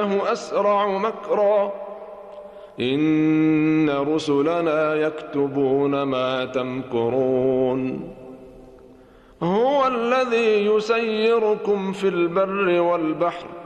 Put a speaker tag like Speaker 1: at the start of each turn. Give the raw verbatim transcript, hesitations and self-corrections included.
Speaker 1: الله أسرع مكرا إن رسلنا يكتبون ما تمكرون هو الذي يسيركم في البر والبحر